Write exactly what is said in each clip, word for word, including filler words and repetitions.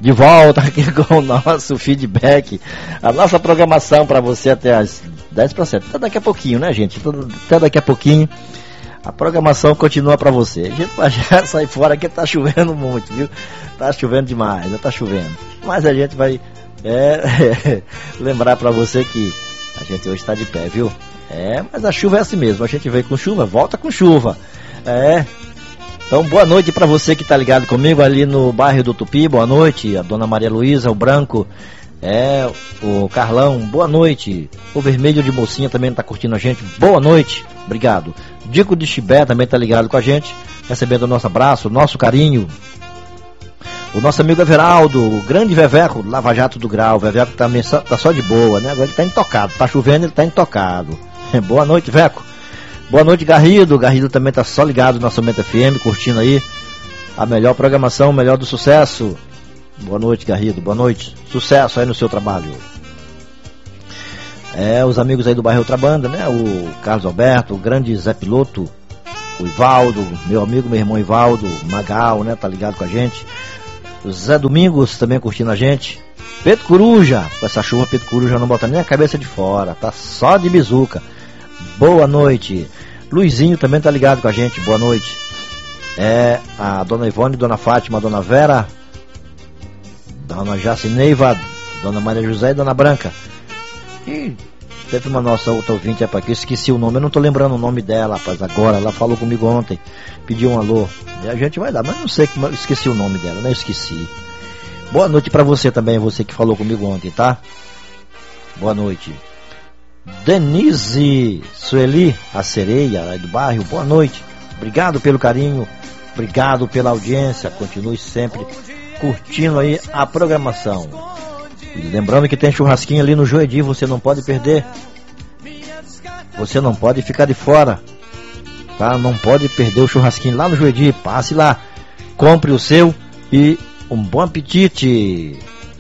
de volta aqui com o nosso feedback, a nossa programação para você até as dez para sete. Até daqui a pouquinho, né, gente? Até daqui a pouquinho a programação continua para você. A gente vai já sair fora que tá chovendo muito, viu? Tá chovendo demais, já tá chovendo. Mas a gente vai é, lembrar para você que a gente hoje está de pé, viu? É, mas a chuva é assim mesmo. A gente veio com chuva, volta com chuva. É. Então, boa noite para você que tá ligado comigo ali no bairro do Tupi. Boa noite, a dona Maria Luísa, o Branco, é, o Carlão, boa noite. O Vermelho de Mocinha também tá curtindo a gente. Boa noite, obrigado. Dico de Chibé também tá ligado com a gente, recebendo o nosso abraço, o nosso carinho. O nosso amigo Everaldo, o grande Veveco, Lava Jato do Grau. O Veveco também só, tá só de boa, né? Agora ele tá intocado, tá chovendo, ele tá intocado. Boa noite, Veco. Boa noite, Garrido. Garrido também tá só ligado na Somente F M, curtindo aí a melhor programação, o melhor do sucesso. Boa noite, Garrido. Boa noite. Sucesso aí no seu trabalho. É, os amigos aí do bairro Outra Banda, né? O Carlos Alberto, o grande Zé Piloto, o Ivaldo, meu amigo, meu irmão Ivaldo, Magal, né? Tá ligado com a gente. O Zé Domingos também curtindo a gente. Pedro Coruja, com essa chuva, Pedro Coruja não bota nem a cabeça de fora, tá só de bizuca. Boa noite. Luizinho também tá ligado com a gente, boa noite. É, a dona Ivone, dona Fátima, dona Vera, dona Jacineiva, dona Maria José e dona Branca. E teve uma nossa outra ouvinte é, aqui, eu esqueci o nome, eu não tô lembrando o nome dela, rapaz, agora, ela falou comigo ontem, pediu um alô, e a gente vai dar, mas não sei, eu esqueci o nome dela, né, eu esqueci. Boa noite pra você também, você que falou comigo ontem, tá? Boa noite. Denise Sueli, a sereia aí do bairro, boa noite. Obrigado pelo carinho, obrigado pela audiência, continue sempre curtindo aí a programação. E lembrando que tem churrasquinho ali no Joedi, você não pode perder. Você não pode ficar de fora, tá? Não pode perder o churrasquinho lá no Joedi, passe lá, compre o seu e um bom apetite.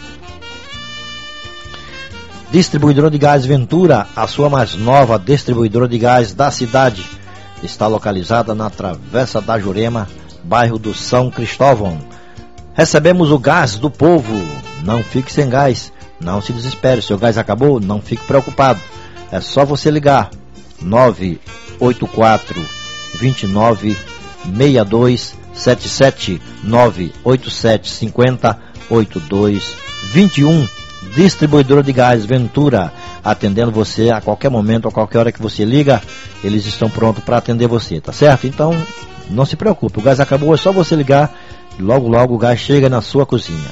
Distribuidora de Gás Ventura, a sua mais nova distribuidora de gás da cidade, está localizada na Travessa da Jurema, bairro do São Cristóvão. Recebemos o gás do povo. Não fique sem gás, não se desespere. Seu gás acabou, não fique preocupado. É só você ligar nove oito quatro, dois nove, seis dois sete sete, nove oito sete, cinco zero, oito dois, dois um. Distribuidora de Gás Ventura, atendendo você a qualquer momento, a qualquer hora que você liga, eles estão prontos para atender você, tá certo? Então, não se preocupe, o gás acabou, é só você ligar e logo logo o gás chega na sua cozinha.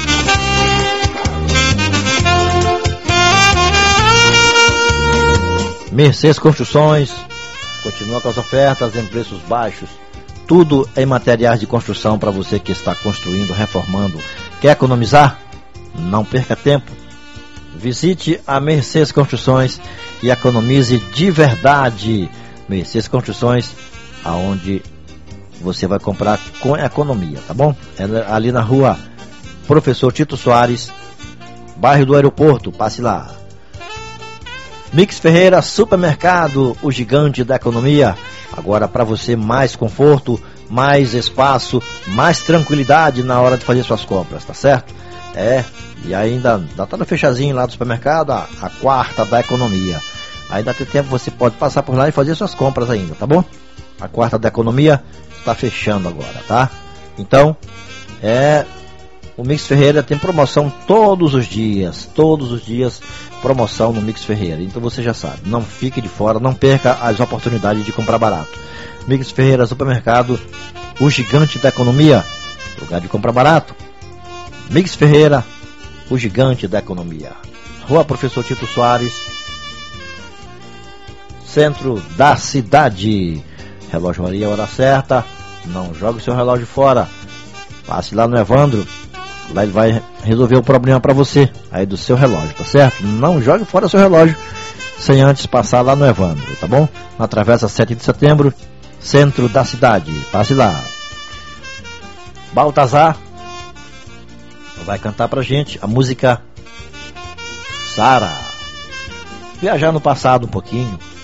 Mercedes Construções continua com as ofertas em preços baixos, tudo em materiais de construção para você que está construindo, reformando. Quer economizar? Não perca tempo, visite a Mercedes Construções e economize de verdade. Mercedes Construções, aonde você vai comprar com economia, tá bom? É ali na rua Professor Tito Soares, bairro do Aeroporto, passe lá. Mix Ferreira Supermercado, o gigante da economia. Agora para você mais conforto, mais espaço, mais tranquilidade na hora de fazer suas compras, tá certo? É, e ainda dá todo fechazinho lá do supermercado, a, a quarta da economia. Ainda tem tempo, você pode passar por lá e fazer suas compras ainda, tá bom? A quarta da economia está fechando agora, tá? Então, é, o Mix Ferreira tem promoção todos os dias, todos os dias promoção no Mix Ferreira. Então você já sabe, não fique de fora, não perca as oportunidades de comprar barato. Mix Ferreira Supermercado, o gigante da economia, lugar de comprar barato. Mix Ferreira, o gigante da economia. Rua Professor Tito Soares, centro da cidade. Relojoaria Hora Certa. Não jogue o seu relógio fora. Passe lá no Evandro. Lá ele vai resolver o problema para você aí do seu relógio, tá certo? Não jogue fora o seu relógio sem antes passar lá no Evandro, tá bom? Na Travessa sete de setembro, centro da cidade. Passe lá. Baltazar vai cantar pra gente a música Sara. Viajar no passado um pouquinho.